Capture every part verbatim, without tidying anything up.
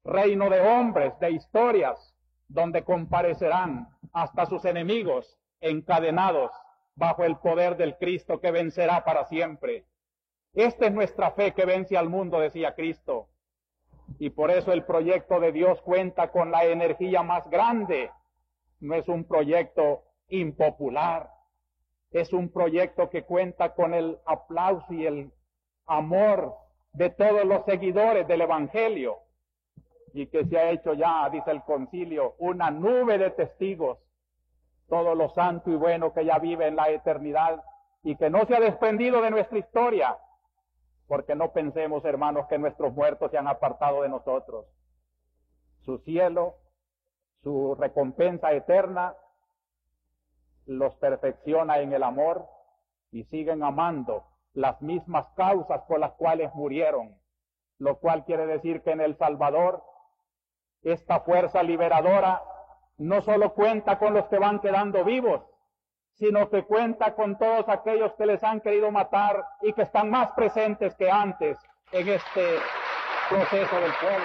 reino de hombres, de historias, donde comparecerán hasta sus enemigos encadenados bajo el poder del Cristo que vencerá para siempre. Esta es nuestra fe que vence al mundo, decía Cristo. Y por eso el proyecto de Dios cuenta con la energía más grande. No es un proyecto impopular. Es un proyecto que cuenta con el aplauso y el amor de todos los seguidores del Evangelio. Y que se ha hecho ya, dice el concilio, una nube de testigos. Todo lo santo y bueno que ya vive en la eternidad y que no se ha desprendido de nuestra historia. Porque no pensemos, hermanos, que nuestros muertos se han apartado de nosotros. Su cielo, su recompensa eterna, los perfecciona en el amor y siguen amando las mismas causas por las cuales murieron. Lo cual quiere decir que en el Salvador, esta fuerza liberadora no solo cuenta con los que van quedando vivos, sino que cuenta con todos aquellos que les han querido matar y que están más presentes que antes en este proceso del pueblo.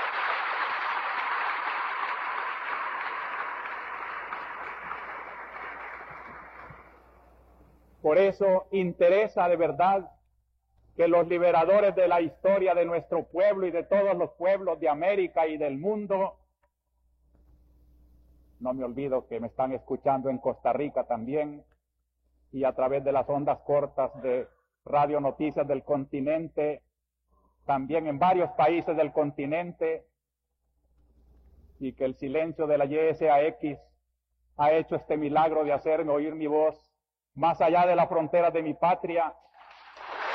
Por eso interesa de verdad que los liberadores de la historia de nuestro pueblo y de todos los pueblos de América y del mundo, no me olvido que me están escuchando en Costa Rica también, y a través de las ondas cortas de Radio Noticias del Continente, también en varios países del continente, y que el silencio de la Y S A X ha hecho este milagro de hacerme oír mi voz más allá de las fronteras de mi patria,